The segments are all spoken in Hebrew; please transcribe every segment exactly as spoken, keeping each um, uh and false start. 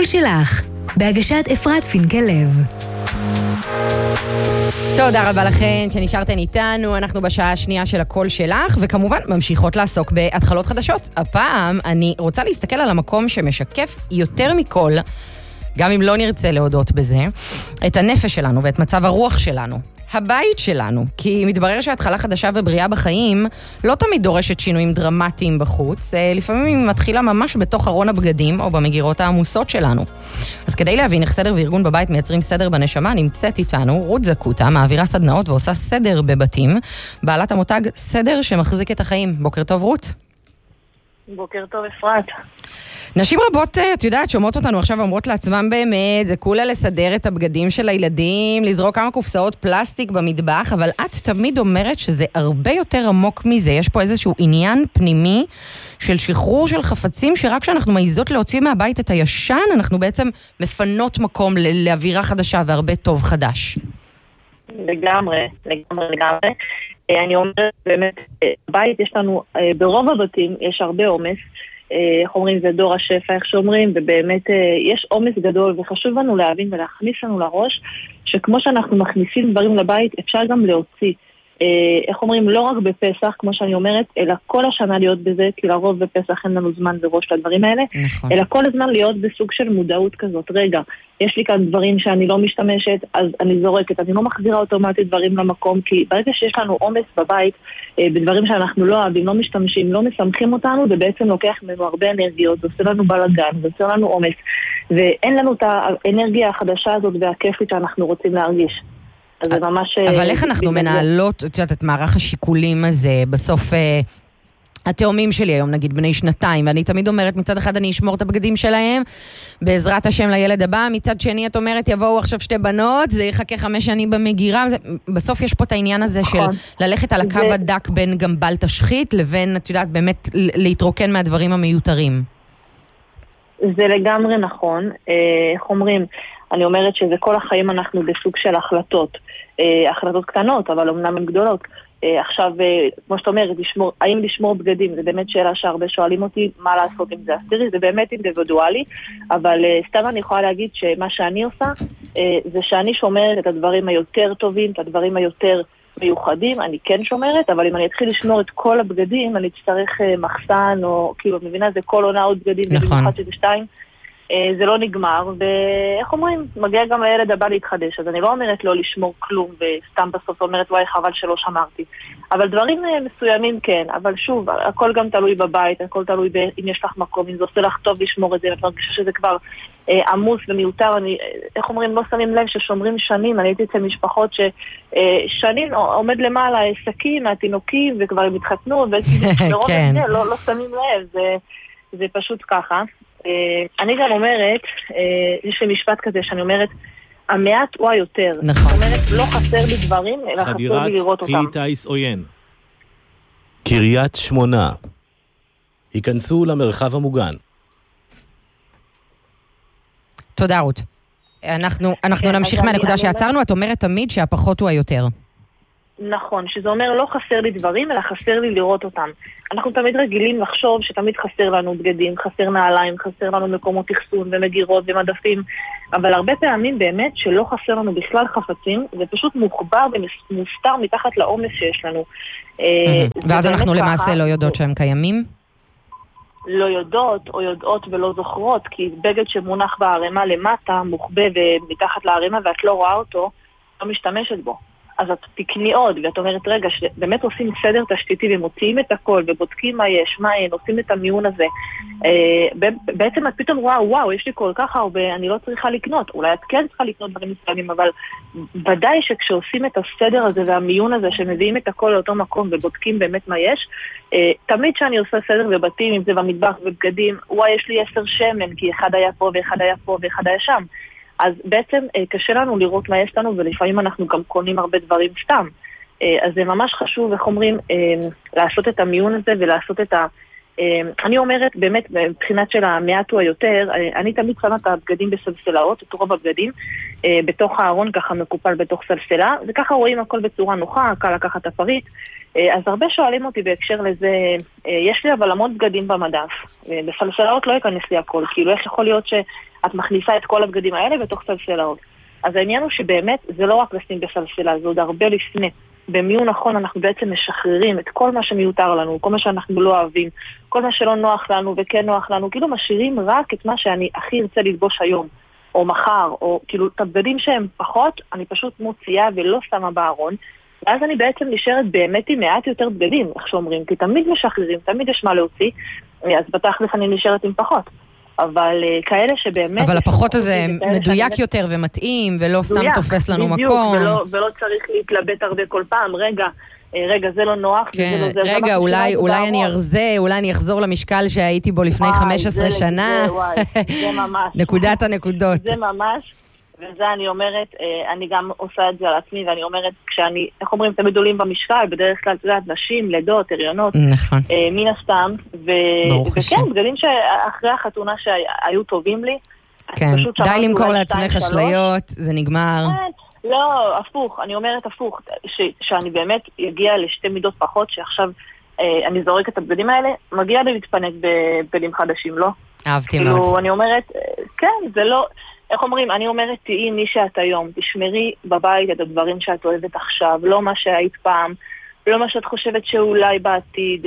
הקול שלך, בהגשת אפרת פינקלב. תודה רבה לכן שנשארתן איתנו, אנחנו בשעה השנייה של הקול שלך, וכמובן ממשיכות לעסוק בהתחלות חדשות. הפעם אני רוצה להסתכל על המקום שמשקף יותר מכל, גם אם לא נרצה להודות בזה, את הנפש שלנו ואת מצב הרוח שלנו. הבית שלנו, כי מתברר שההתחלה חדשה ובריאה בחיים לא תמיד דורשת שינויים דרמטיים בחוץ, לפעמים היא מתחילה ממש בתוך ארון הבגדים או במגירות העמוסות שלנו. אז כדי להבין איך סדר וארגון בבית מייצרים סדר בנשמה, נמצאת איתנו רות זקוטה, מעבירה סדנאות ועושה סדר בבתים, בעלת המותג סדר שמחזיק את החיים. בוקר טוב רות. בוקר טוב אפרת. נשים רבות, את יודעת, שומעות אותנו עכשיו ואומרות לעצמם באמת, זה כולה לסדר את הבגדים של הילדים, לזרוק כמה קופסאות פלסטיק במטבח, אבל את תמיד אומרת שזה הרבה יותר עמוק מזה. יש פה איזשהו עניין פנימי של שחרור של חפצים, שרק כשאנחנו מעיזות להוציא מהבית את הישן, אנחנו בעצם מפנות מקום לאווירה חדשה והרבה טוב חדש. לגמרי, לגמרי, לגמרי. אני אומרת, באמת, בבית יש לנו, ברוב הבתים יש הרבה עומס, איך אומרים, זה דור השפע, איך שאומרים, ובאמת יש עומס גדול, וחשוב לנו להבין ולהכניס לנו לראש, שכמו שאנחנו מכניסים דברים לבית, אפשר גם להוציא. איך אומרים, לא רק בפסח, כמו שאני אומרת, אלא כל השנה להיות בזה, כי לרוב בפסח אין לנו זמן וראש לדברים האלה, נכון. אלא כל הזמן להיות בסוג של מודעות כזאת. רגע, יש לי כאן דברים שאני לא משתמשת, אז אני זורקת, אני לא מחזירה אוטומטית דברים למקום, כי ברגע שיש לנו עומס בבית, בדברים שאנחנו לא אוהבים, לא משתמשים, לא מסמכים אותנו, זה בעצם לוקח ממנו הרבה אנרגיות, זה עושה לנו בלגן, זה עושה לנו עומס, ואין לנו את האנרגיה החדשה הזאת והכיפית שאנחנו רוצים להרגיש. אז זה ממש... אבל איך אנחנו מנהלות, את יודעת, את מערך השיקולים הזה, בסוף... התאומים שלי היום, נגיד, בני שנתיים, ואני תמיד אומרת, מצד אחד אני אשמור את הבגדים שלהם, בעזרת השם לילד הבא, מצד שני את אומרת, יבואו עכשיו שתי בנות, זה יחכה חמש שנים במגירה, זה, בסוף יש פה את העניין הזה של ללכת על הקו זה... הדק בין גם בל תשחית, לבין, את יודעת, באמת להתרוקן מהדברים המיותרים. זה לגמרי נכון, איך אומרים, אני אומרת שזה כל החיים אנחנו בסוג של החלטות, החלטות קטנות, אבל אמנם הן גדולות. עכשיו, כמו שאת אומרת, לשמור, האם לשמור בגדים, זה באמת שאלה שהרבה שואלים אותי, מה לעשות עם זה? אז תראי, זה באמת אינדיבידואלי, אבל סתם אני יכולה להגיד שמה שאני עושה, זה שאני שומרת את הדברים היותר טובים, את הדברים היותר מיוחדים, אני כן שומרת, אבל אם אני אתחיל לשמור את כל הבגדים, אני אצטרך מחסן, או כאילו, מבינה, זה כל עונה עוד בגדים, נכון. במיוחד שזה שתיים, זה לא נגמר, ואיך אומרים, מגיע גם לילד הבא להתחדש, אז אני לא אומרת לא לשמור כלום, וסתם בסוף אומרת, וואי, חבל שלא שמרתי. אבל דברים מסוימים כן, אבל שוב, הכל גם תלוי בבית, הכל תלוי אם יש לך מקום, אם זה עושה לך טוב לשמור את זה, אני מרגישה שזה כבר אה, עמוס ומיותר, אני, איך אומרים, לא שמים לב ששומרים שנים, אני הייתי אצל משפחות ששנים עומד למעלה, עסקים, מהתינוקים, וכבר הם התחתנו, ולרוב כן. את זה, לא, לא שמים לב, זה, זה פשוט ככה. אני גם אומרת, יש לי משפט כזה שאני אומרת, המעט הוא היותר. נכון. זאת אומרת, לא חסר לי דברים, אלא חסר לי לראות אותם. חדירת כלי טייס עוין. קריית שמונה. היכנסו למרחב המוגן. תודה רות. אנחנו, אנחנו כן, נמשיך אני- מהנקודה אני שעצרנו, אומרת- את אומרת תמיד שהפחות הוא היותר. נכון, שזה אומר לא חסר לי דברים, אלא חסר לי לראות אותם. אנחנו תמיד רגילים לחשוב שתמיד חסר לנו בגדים, חסר נעליים, חסר לנו מקומות אחסון ומגירות ומדפים, אבל הרבה פעמים באמת שלא חסר לנו בכלל חפצים, זה פשוט מוחבר ומוסתר מתחת לעומס שיש לנו. ואז אנחנו למעשה לא יודעות שהם קיימים? לא יודעות או יודעות ולא זוכרות, כי בגד שמונח בערימה למטה, מוחבא ומתחת לערימה ואת לא רואה אותו, לא משתמשת בו. אז את תקני עוד, ואת אומרת, רגע, באמת עושים סדר תשתיתי ומוציאים את הכל, ובודקים מה יש, מה אין, עושים את המיון הזה. בעצם את פתאום רואה, וואו, יש לי כל כך הרבה, אני לא צריכה לקנות. אולי את כן צריכה לקנות דברים מסוימים, אבל ודאי שכשעושים את הסדר הזה והמיון הזה, שמביאים את הכל לאותו מקום ובודקים באמת מה יש, תמיד שאני עושה סדר בבתים, אם זה במטבח ובגדים, וואי, יש לי עשר שמן, כי אחד היה פה ואחד היה פה ואחד היה שם. אז בעצם קשה לנו לראות מה יש לנו, ולפעמים אנחנו גם קונים הרבה דברים סתם. אז זה ממש חשוב, איך אומרים, לעשות את המיון הזה ולעשות את אני אומרת, באמת, מבחינת של המעט הוא היותר, אני תמיד שמה את הבגדים בסלסלאות, את רוב הבגדים, בתוך הארון, ככה מקופל בתוך סלסלה, וככה רואים הכל בצורה נוחה, קל לקחת את הפריט. אז הרבה שואלים אותי בהקשר לזה, יש לי אבל המון בגדים במדף, בסלסלאות לא ייכנס לי הכל, כאילו איך יכול להיות שאת מכניסה את כל הבגדים האלה בתוך סלסלאות. אז העניין הוא שבאמת זה לא רק לשים בסלסלה, זה עוד הרבה לפני. במיון נכון אנחנו בעצם משחררים את כל מה שמיותר לנו, כל מה שאנחנו לא אוהבים, כל מה שלא נוח לנו וכן נוח לנו, כאילו משאירים רק את מה שאני הכי ארצה ללבוש היום, או מחר, או כאילו את הבגדים שהם פחות, אני פשוט מוציאה ולא שמה בארון, ואז אני בעצם נשארת באמת עם מעט יותר בגדים, איך שאומרים, כי תמיד משחררים, תמיד יש מה להוציא, אז בתכלס אני נשארת עם פחות. אבל כאלה שבאמת... אבל הפחות הזה מדויק יותר ומתאים, ולא סתם תופס לנו מקום. ולא צריך להתלבט הרבה כל פעם, רגע, רגע, זה לא נוח. רגע, אולי אני ארזה, אולי אני אחזור למשקל שהייתי בו לפני חמש עשרה שנה. זה ממש. נקודת הנקודות. זה ממש. וזה אני אומרת, אני גם עושה את זה על עצמי, ואני אומרת, כשאני, איך אומרים, תמיד עולים במשקל, בדרך כלל, תדעת, נשים, לידות, הריונות, נכון. מן הסתם, וכן, בגדים שאחרי החתונה שהיו טובים לי, כן, די למכור לעצמך אשליות, זה נגמר. לא, הפוך, אני אומרת הפוך, שאני באמת אגיע לשתי מידות פחות, שעכשיו אני זורק את הבגדים האלה, מגיע לי להתפנק בבגדים חדשים, לא? אהבתי מאוד. אני אומרת, כן, זה לא... איך אומרים? אני אומרת, תהי מי שאת היום, תשמרי בבית את הדברים שאת אוהבת עכשיו, לא מה שהיית פעם, לא מה שאת חושבת שאולי בעתיד.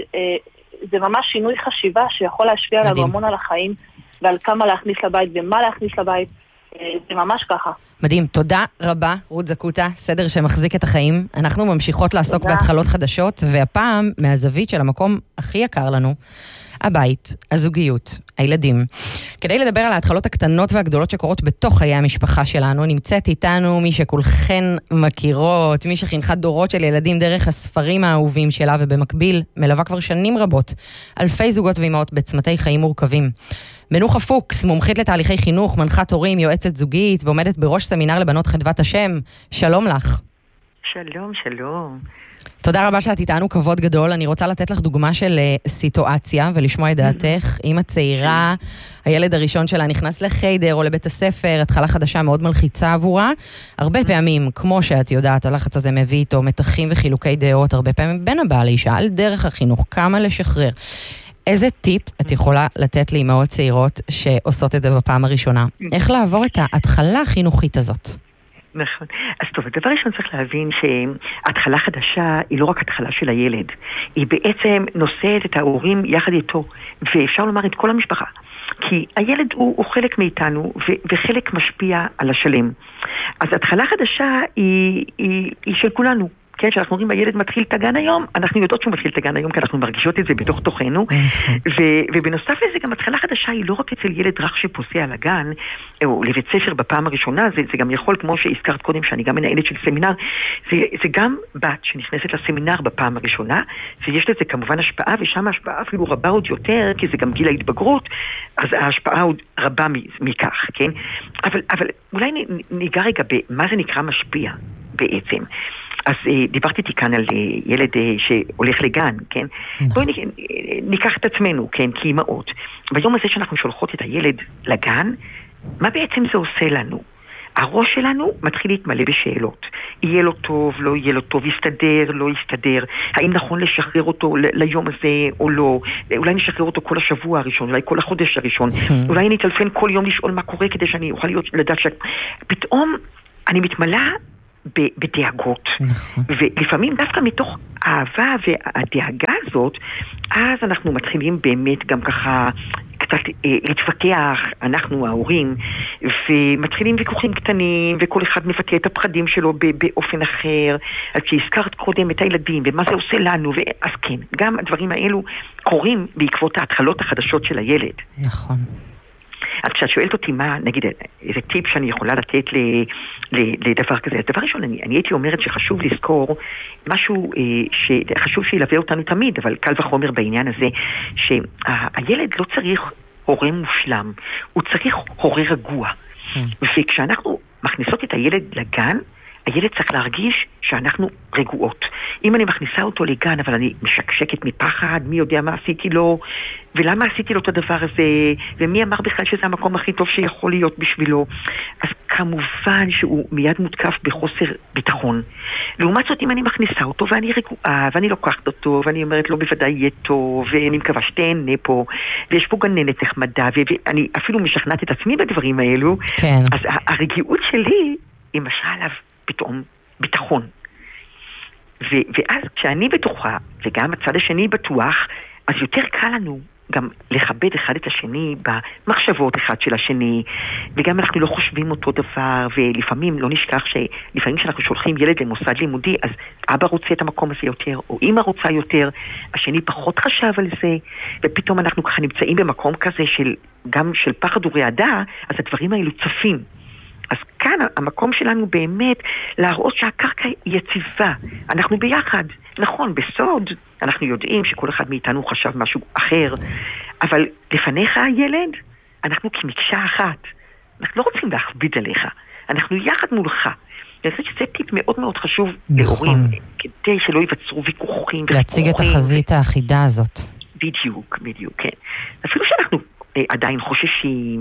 זה ממש שינוי חשיבה שיכול להשפיע עליו המון על החיים, ועל כמה להכניס לבית ומה להכניס לבית. זה ממש ככה. מדהים, תודה רבה, רות זקוטה, סדר שמחזיק את החיים. אנחנו ממשיכות לעסוק בהתחלות חדשות, והפעם מהזווית של המקום הכי יקר לנו, הבית, הזוגיות, הילדים. כדי לדבר על ההתחלות הקטנות והגדולות שקורות בתוך חיי המשפחה שלנו, נמצאת איתנו מי שכולכן מכירות, מי שחינכה דורות של ילדים דרך הספרים האהובים שלה, ובמקביל מלווה כבר שנים רבות אלפי זוגות ואימהות בצמתי חיים מורכבים. מנוחה פוקס, מומחית לתהליכי חינוך, מנחת הורים, יועצת זוגית, ועומדת בראש סמינר לבנות חדוות השם. שלום לך. שלום, שלום. תודה רבה שאת איתנו, כבוד גדול. אני רוצה לתת לך דוגמה של סיטואציה ולשמוע את דעתך. אמא צעירה, הילד הראשון שלה נכנס לחיידר או לבית הספר, התחלה חדשה מאוד מלחיצה עבורה. הרבה פעמים, כמו שאת יודעת, הלחץ הזה מביא איתו מתחים וחילוקי דעות, הרבה פעמים בין הבעל לאישה, על דרך החינוך, כמה לשחרר. איזה טיפ את יכולה לתת לאמהות צעירות שעושות את זה בפעם הראשונה? איך לעבור את ההתחלה החינוכית הזאת? נכון. אז טוב, הדבר ראשון צריך להבין שהתחלה חדשה היא לא רק התחלה של הילד, היא בעצם נושאת את ההורים יחד איתו, ואפשר לומר את כל המשפחה. כי הילד הוא, הוא חלק מאיתנו, ו, וחלק משפיע על השלם. אז התחלה חדשה היא, היא, היא של כולנו. כן, שאנחנו אומרים, הילד מתחיל את הגן היום, אנחנו יודעות שהוא מתחיל את הגן היום, כי אנחנו מרגישות את זה בתוך תוכנו, ו- ובנוסף לזה גם התחלה חדשה היא לא רק אצל ילד רך שפוסע על הגן, או לבית ספר בפעם הראשונה, זה, זה גם יכול, כמו שהזכרת קודם, שאני גם מנהלת של סמינר, זה, זה גם בת שנכנסת לסמינר בפעם הראשונה, ויש לזה כמובן השפעה, ושם ההשפעה אפילו רבה עוד יותר, כי זה גם גיל ההתבגרות, אז ההשפעה עוד רבה מכך, כן? אבל, אבל אולי ניגע רגע במה זה נקרא משפיע בעצם. אז דיברתי איתי כאן על ילד שהולך לגן, כן? בואי ניקח את עצמנו, כן? כאימהות. ביום הזה שאנחנו שולחות את הילד לגן, מה בעצם זה עושה לנו? הראש שלנו מתחיל להתמלא בשאלות. יהיה לו טוב, לא יהיה לו טוב, יסתדר, לא יסתדר. האם נכון לשחרר אותו ליום הזה או לא? אולי נשחרר אותו כל השבוע הראשון, אולי כל החודש הראשון. אולי נטלפן כל יום לשאול מה קורה כדי שאני אוכל להיות לדעת ש... פתאום אני מתמלא בדאגות. נכון. ולפעמים דווקא מתוך האהבה והדאגה הזאת, אז אנחנו מתחילים באמת גם ככה קצת אה, להתווכח, אנחנו ההורים, ומתחילים ויכוחים קטנים, וכל אחד מבטא את הפחדים שלו באופן אחר. אז כשהזכרת קודם את הילדים, ומה זה עושה לנו, אז כן, גם הדברים האלו קורים בעקבות ההתחלות החדשות של הילד. נכון. אז כשאת שואלת אותי מה, נגיד, איזה טיפ שאני יכולה לתת ל, ל, לדבר כזה, הדבר ראשון, אני, אני הייתי אומרת שחשוב לזכור משהו אה, שחשוב שילווה אותנו תמיד, אבל קל וחומר בעניין הזה, שהילד לא צריך הורה מושלם, הוא צריך הורה רגוע. וכשאנחנו מכניסות את הילד לגן, הילד צריך להרגיש שאנחנו רגועות. אם אני מכניסה אותו לגן, אבל אני משקשקת מפחד, מי יודע מה עשיתי לו, ולמה עשיתי לו את הדבר הזה, ומי אמר בכלל שזה המקום הכי טוב שיכול להיות בשבילו, אז כמובן שהוא מיד מותקף בחוסר ביטחון. לעומת זאת, אם אני מכניסה אותו ואני רגועה, ואני לוקחת אותו, ואני אומרת לו בוודאי יהיה טוב, ואני מקווה שתהנה פה, ויש פה גננת נחמדה, ואני אפילו משכנעת את עצמי בדברים האלו, כן. אז הרגיעות שלי היא משרה עליו פתאום ביטחון. ו- ואז כשאני בטוחה, וגם הצד השני בטוח, אז יותר קל לנו גם לכבד אחד את השני במחשבות אחד של השני, וגם אנחנו לא חושבים אותו דבר, ולפעמים לא נשכח שלפעמים כשאנחנו שולחים ילד למוסד לימודי, אז אבא רוצה את המקום הזה יותר, או אמא רוצה יותר, השני פחות חשב על זה, ופתאום אנחנו ככה נמצאים במקום כזה של, גם של פחד ורעדה, אז הדברים האלו צפים. אז כאן המקום שלנו באמת להראות שהקרקע היא יציבה. אנחנו ביחד. נכון, בסוד, אנחנו יודעים שכל אחד מאיתנו חשב משהו אחר, אבל לפניך הילד, אנחנו כמקשה אחת. אנחנו לא רוצים להכביד עליך. אנחנו יחד מולך. אני חושבת שזה טיפ מאוד מאוד חשוב נכון. להורים, כדי שלא ייווצרו ויכוחים. להציג את החזית האחידה הזאת. בדיוק, בדיוק, כן. אפילו שאנחנו עדיין חוששים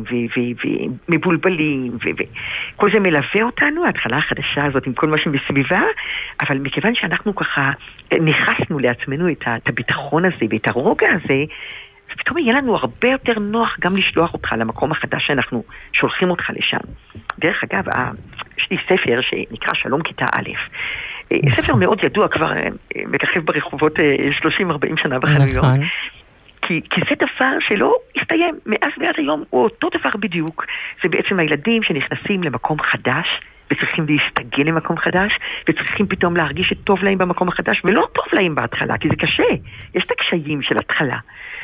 ומבולבלים, וכל זה מלווה אותנו, ההתחלה החדשה הזאת עם כל מה שמסביבה, אבל מכיוון שאנחנו ככה נכנסנו לעצמנו את הביטחון הזה ואת הרוגע הזה, פתאום יהיה לנו הרבה יותר נוח גם לשלוח אותך למקום החדש שאנחנו שולחים אותך לשם. דרך אגב, יש לי ספר שנקרא שלום כיתה א', ספר מאוד ידוע, כבר מככב ברחובות שלושים ארבעים שנה בחנויות. נכון. כי, כי זה דבר שלא הסתיים מאז ועד היום, הוא אותו דבר בדיוק. זה בעצם הילדים שנכנסים למקום חדש, וצריכים להסתגל למקום חדש, וצריכים פתאום להרגיש שטוב להם במקום החדש, ולא טוב להם בהתחלה, כי זה קשה. יש את הקשיים של התחלה.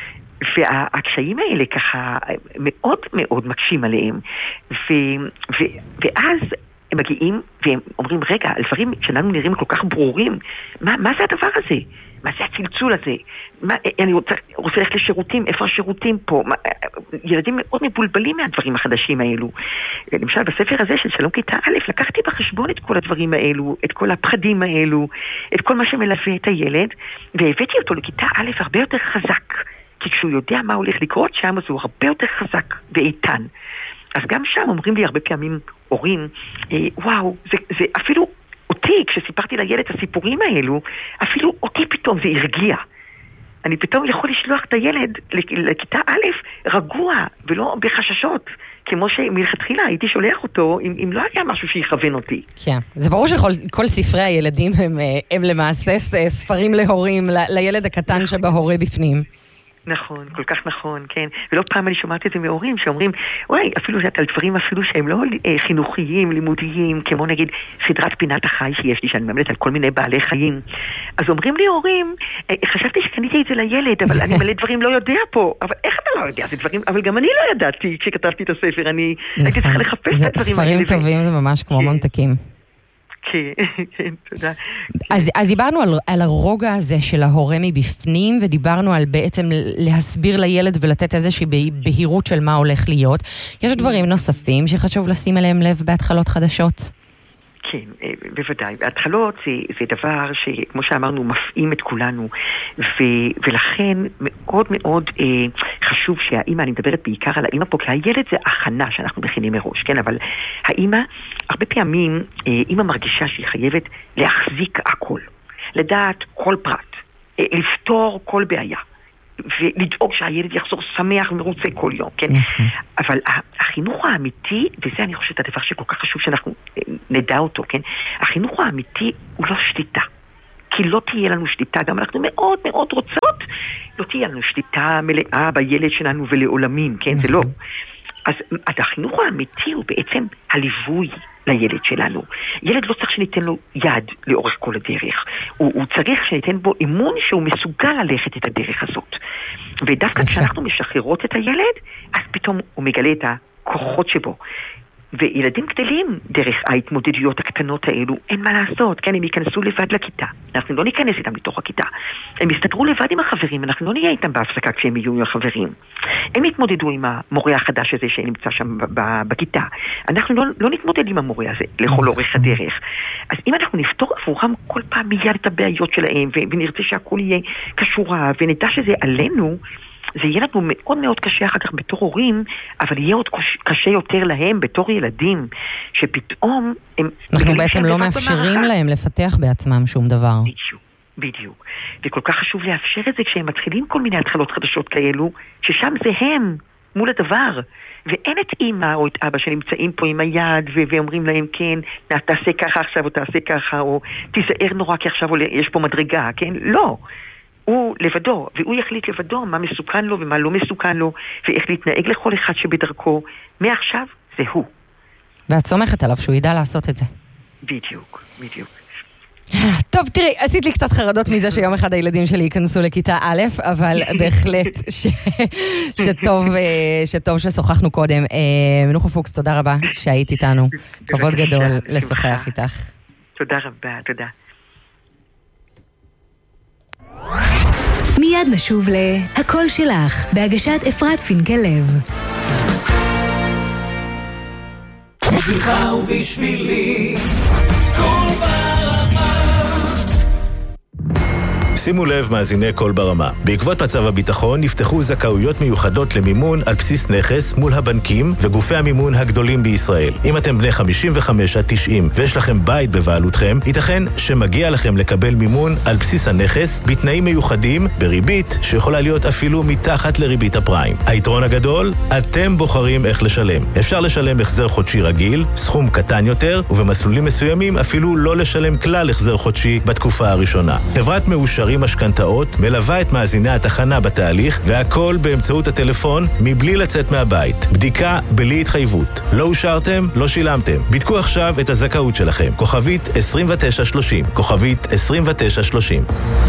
והקשיים האלה ככה מאוד מאוד מקשים עליהם. ו, ו, ואז הם מגיעים והם אומרים, רגע, הדברים שלנו נראים כל כך ברורים, מה, מה זה הדבר הזה? מה זה הצלצול הזה? מה, אני רוצה, רוצה ללכת לשירותים, איפה השירותים פה? מה, ילדים מאוד מבולבלים מהדברים החדשים האלו. למשל, בספר הזה של שלום כיתה א', לקחתי בחשבון את כל הדברים האלו, את כל הפחדים האלו, את כל מה שמלווה את הילד, והבאתי אותו לכיתה א' הרבה יותר חזק. כי כשהוא יודע מה הולך לקרות שם, אז הוא הרבה יותר חזק ואיתן. אז גם שם אומרים לי הרבה פעמים הורים, וואו, זה, זה אפילו אותי, כשסיפרתי לילד את הסיפורים האלו, אפילו אותי פתאום זה הרגיע. אני פתאום יכול לשלוח את הילד לכיתה א' רגוע, ולא בחששות, כמו שמלכתחילה הייתי שולח אותו, אם, אם לא היה משהו שיכוון אותי. כן, זה ברור שכל ספרי הילדים הם, הם למעשה ספרים להורים, לילד הקטן שבהורה בפנים. נכון, כל כך נכון, כן. ולא פעם אני שומעת את זה מהורים שאומרים, וואי, אפילו זה על דברים אפילו שהם לא אה, חינוכיים, לימודיים, כמו נגיד סדרת פינת החי שיש לי, שאני ממלאת על כל מיני בעלי חיים. אז אומרים לי הורים, אה, חשבתי שקניתי את זה לילד, אבל אני מלא דברים לא יודע פה. אבל איך אתה לא יודע? זה דברים, אבל גם אני לא ידעתי כשכתבתי את הספר, אני הייתי צריכה לחפש את הדברים האלה. ספרים טובים זה ממש כמו ממתקים. כן, כן, תודה. אז, אז דיברנו על, על הרוגע הזה של ההורה מבפנים, ודיברנו על בעצם להסביר לילד ולתת איזושהי בהירות של מה הולך להיות. יש דברים נוספים שחשוב לשים אליהם לב בהתחלות חדשות? כן, בוודאי. ההתחלות זה, זה דבר שכמו שאמרנו, מפעים את כולנו, ו, ולכן מאוד מאוד אה, חשוב שהאמא, אני מדברת בעיקר על האמא פה, כי הילד זה הכנה שאנחנו מכינים מראש, כן? אבל האמא, הרבה פעמים, אה, אמא מרגישה שהיא חייבת להחזיק הכל, לדעת כל פרט, אה, לפתור כל בעיה. ולדאוג שהילד יחזור שמח ומרוצה כל יום, כן? אבל החינוך האמיתי, וזה אני חושבת הדבר שכל כך חשוב שאנחנו נדע אותו, כן? החינוך האמיתי הוא לא שליטה. כי לא תהיה לנו שליטה, גם אנחנו מאוד מאוד רוצות, לא תהיה לנו שליטה מלאה בילד שלנו ולעולמים, כן? זה לא. אז, אז החינוך האמיתי הוא בעצם הליווי לילד שלנו. ילד לא צריך שניתן לו יד לאורך כל הדרך. הוא, הוא צריך שניתן בו אמון שהוא מסוגל ללכת את הדרך הזאת. ודווקא כשאנחנו משחררות את הילד, אז פתאום הוא מגלה את הכוחות שבו. וילדים גדלים דרך ההתמודדויות הקטנות האלו, אין מה לעשות, כן, הם ייכנסו לבד לכיתה, אנחנו לא ניכנס איתם לתוך הכיתה, הם יסתדרו לבד עם החברים, אנחנו לא נהיה איתם בהפסקה כשהם יהיו עם החברים, הם יתמודדו עם המורה החדש הזה שנמצא שם בכיתה, אנחנו לא, לא נתמודד עם המורה הזה לכל אורך הדרך, אז אם אנחנו נפתור עבורם כל פעם מיד את הבעיות שלהם, ונרצה שהכל יהיה קשורה, ונדע שזה עלינו, זה יהיה לנו מאוד מאוד קשה אחר כך בתור הורים, אבל יהיה עוד קשה יותר להם בתור ילדים, שפתאום הם... אנחנו בעצם לא מאפשרים להם לפתח בעצמם שום דבר. בדיוק, בדיוק. וכל כך חשוב לאפשר את זה כשהם מתחילים כל מיני התחלות חדשות כאלו, ששם זה הם מול הדבר. ואין את אמא או את אבא שנמצאים פה עם היד ו- ואומרים להם כן, תעשה ככה עכשיו או תעשה ככה, או תיזהר נורא כי עכשיו יש פה מדרגה, כן? לא. הוא לבדו, והוא יחליט לבדו מה מסוכן לו ומה לא מסוכן לו, ואיך להתנהג לכל אחד שבדרכו. מעכשיו זה הוא. ואת סומכת עליו שהוא ידע לעשות את זה. בדיוק, בדיוק. טוב, תראי, עשית לי קצת חרדות מזה שיום אחד הילדים שלי ייכנסו לכיתה א', אבל בהחלט ש... שטוב, שטוב ששוחחנו קודם. מנוחה פוקס, תודה רבה שהיית איתנו. כבוד גדול לשוחח איתך. תודה רבה, תודה. מיד נשוב להקול שלך, בהגשת אפרת פינקלב. בשבילך ובשבילי, קול ברמה. שימו לב מאזיני קול ברמה. בעקבות מצב הביטחון נפתחו זכאויות מיוחדות למימון על בסיס נכס מול הבנקים וגופי המימון הגדולים בישראל. אם אתם בני חמישים וחמש עד תשעים ויש לכם בית בבעלותכם, ייתכן שמגיע לכם לקבל מימון על בסיס הנכס בתנאים מיוחדים בריבית שיכולה להיות אפילו מתחת לריבית הפריים. היתרון הגדול, אתם בוחרים איך לשלם. אפשר לשלם החזר חודשי רגיל, סכום קטן יותר, ובמסלולים מסוימים אפילו לא לשלם כלל החזר חודשי בתקופה הראשונה. חברת מאושרים משכנתאות מלווה את מאזיני התחנה בתהליך, והכל באמצעות הטלפון מבלי לצאת מהבית. בדיקה בלי התחייבות. לא אושרתם, לא שילמתם. בדקו עכשיו את הזכאות שלכם. כוכבית עשרים ותשע שלושים. כוכבית עשרים ותשע שלושים.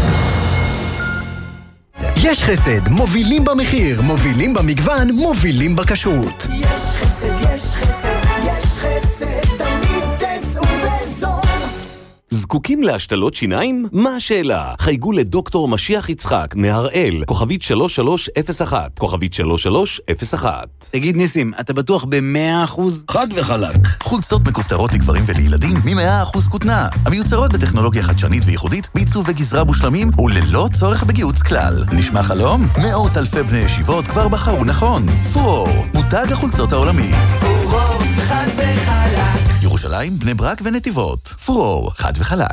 יש חסד, מובילים במחיר, מובילים במגוון, מובילים בכשרות. יש חסד, יש חסד, יש חסד, תמיד תצאו בזול. זקוקים להשתלות שיניים? מה השאלה? חייגו לדוקטור משיח יצחק מהראל, כוכבית שלוש שלוש אפס אחת, כוכבית שלוש שלוש אפס אחת. תגיד ניסים, אתה בטוח ב-מאה אחוז? חד וחלק. חולצות מכופתרות לגברים ולילדים מ-מאה אחוז כותנה. המיוצרות בטכנולוגיה חדשנית וייחודית, בעיצוב וגזרה מושלמים וללא צורך בגיהוץ כלל. נשמע חלום? מאות אלפי בני ישיבות כבר בחרו נכון. פורור, מותג החולצות העולמי. פורור, חד וחלק. ירושלים, בני ברק ונתיבות. פורור, חד וחלק.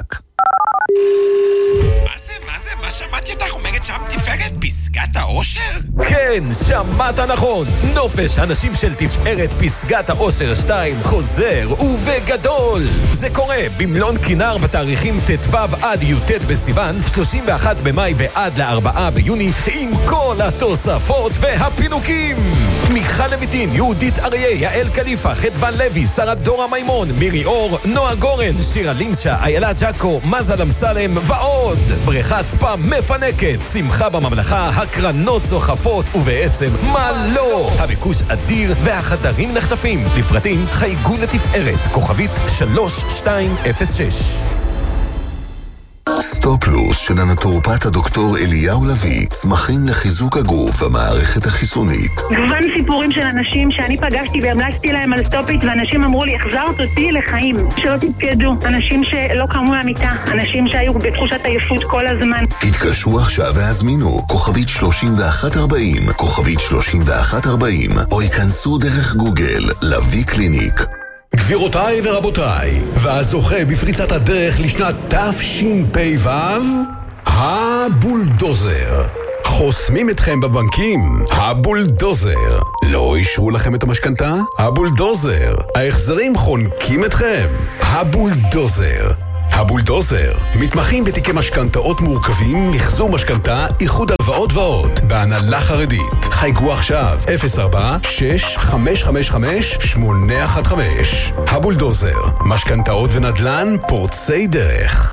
מה זה, מה זה, מה שמעתי אותך אומרת שם תפארת פסגת האושר? כן, שמעת נכון. נופש הנשים של תפארת פסגת האושר שתיים חוזר ובגדול. זה קורה במלון כינר בתאריכים ט"ו עד י"ט בסיוון, שלושים ואחד במאי ועד לארבעה ביוני, עם כל התוספות והפינוקים. מיכל לויטין, יהודית אריה, יעל קליפה, חדוון לוי, שרת דורה מימון, מירי אור, נועה גורן, שירה לינשה, איילה ג'קו, מזל אמסלם ועוד. בריכת ספא מפנקת, שמחה בממלכה, הקרנות צוחפות, ובעצם מה לא? הביקוש אדיר והחדרים נחטפים. לפרטים חייגו לתפארת, כוכבית שלוש שתיים אפס שש. סטופלוס של הנטורופט הדוקטור אליהו לוי, צמחים לחיזוק הגוף והמערכת החיסונית. גוון סיפורים של אנשים שאני פגשתי והמלצתי להם על סטופית, ואנשים אמרו לי, החזרת אותי לחיים, שלא תתפקדו, אנשים שלא קמו מהמיטה, אנשים שהיו בתחושת עייפות כל הזמן. התקשרו עכשיו והזמינו כוכבית שלושים ואחת ארבעים, כוכבית שלושים ואחת ארבעים, או ייכנסו דרך גוגל לוי קליניק. גבירותיי ורבותיי, והזוכה בפריצת הדרך לשנת תשפ"ו, הבולדוזר. חוסמים אתכם בבנקים, הבולדוזר. לא אישרו לכם את המשכנתה? הבולדוזר. ההחזרים חונקים אתכם? הבולדוזר. הבולדוזר, מתמחים בתיקי משכנתאות מורכבים, מחזור משכנתה, איחוד הלוואות ועוד, בהנהלה חרדית. חייגו עכשיו, אפס ארבע שש חמש חמש חמש שמונה אחת חמש. הבולדוזר, משכנתאות ונדל"ן פורצי דרך.